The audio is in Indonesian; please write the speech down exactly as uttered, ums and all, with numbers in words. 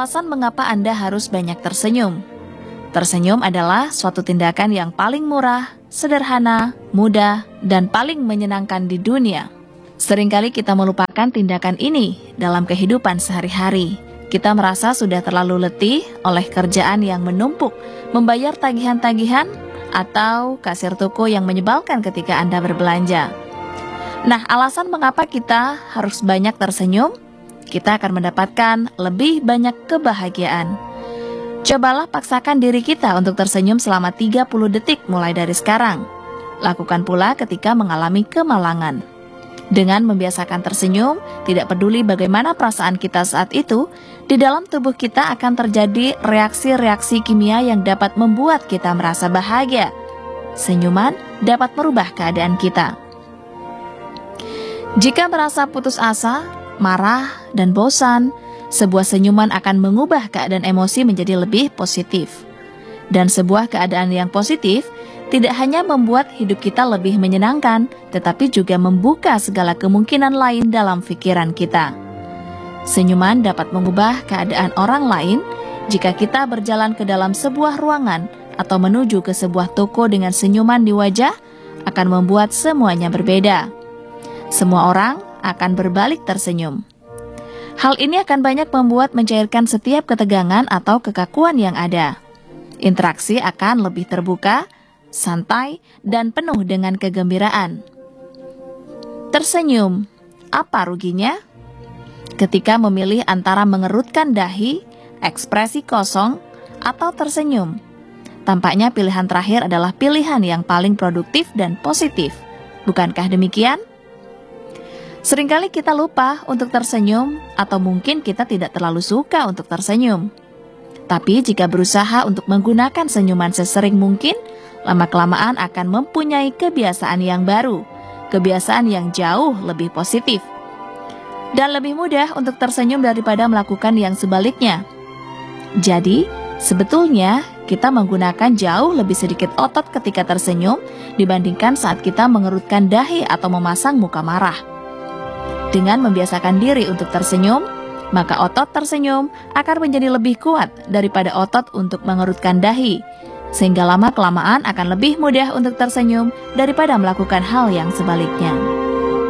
alasan mengapa Anda harus banyak tersenyum. Tersenyum adalah suatu tindakan yang paling murah, sederhana, mudah, dan paling menyenangkan di dunia. Seringkali kita melupakan tindakan ini dalam kehidupan sehari-hari. Kita merasa sudah terlalu letih oleh kerjaan yang menumpuk, membayar tagihan-tagihan, atau kasir toko yang menyebalkan ketika Anda berbelanja. Nah, alasan mengapa kita harus banyak tersenyum, kita akan mendapatkan lebih banyak kebahagiaan. Cobalah paksakan diri kita untuk tersenyum selama tiga puluh detik mulai dari sekarang. Lakukan pula ketika mengalami kemalangan. Dengan membiasakan tersenyum, tidak peduli bagaimana perasaan kita saat itu, di dalam tubuh kita akan terjadi reaksi-reaksi kimia yang dapat membuat kita merasa bahagia. Senyuman dapat merubah keadaan kita. Jika merasa putus asa, marah, dan bosan, sebuah senyuman akan mengubah keadaan emosi menjadi lebih positif. Dan sebuah keadaan yang positif tidak hanya membuat hidup kita lebih menyenangkan, tetapi juga membuka segala kemungkinan lain dalam pikiran kita. Senyuman dapat mengubah keadaan orang lain jika kita berjalan ke dalam sebuah ruangan atau menuju ke sebuah toko dengan senyuman di wajah, akan membuat semuanya berbeda. Semua orang akan berbalik tersenyum. Hal ini akan banyak membuat mencairkan setiap ketegangan atau kekakuan yang ada. Interaksi akan lebih terbuka, santai, dan penuh dengan kegembiraan. Tersenyum, apa ruginya? Ketika memilih antara mengerutkan dahi, ekspresi kosong, atau tersenyum, tampaknya pilihan terakhir adalah pilihan yang paling produktif dan positif. Bukankah demikian? Seringkali kita lupa untuk tersenyum, atau mungkin kita tidak terlalu suka untuk tersenyum. Tapi jika berusaha untuk menggunakan senyuman sesering mungkin, lama-kelamaan akan mempunyai kebiasaan yang baru, kebiasaan yang jauh lebih positif. Dan lebih mudah untuk tersenyum daripada melakukan yang sebaliknya. Jadi, sebetulnya kita menggunakan jauh lebih sedikit otot ketika tersenyum dibandingkan saat kita mengerutkan dahi atau memasang muka marah. Dengan membiasakan diri untuk tersenyum, maka otot tersenyum akan menjadi lebih kuat daripada otot untuk mengerutkan dahi, sehingga lama-kelamaan akan lebih mudah untuk tersenyum daripada melakukan hal yang sebaliknya.